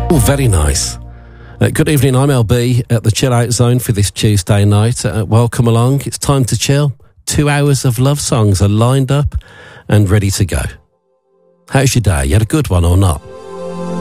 Oh, very nice. Good evening, I'm LB at the Chill Out Zone for this Tuesday night. Welcome along. It's time to chill. 2 hours of love songs are lined up and ready to go. How's your day? You had a good one or not?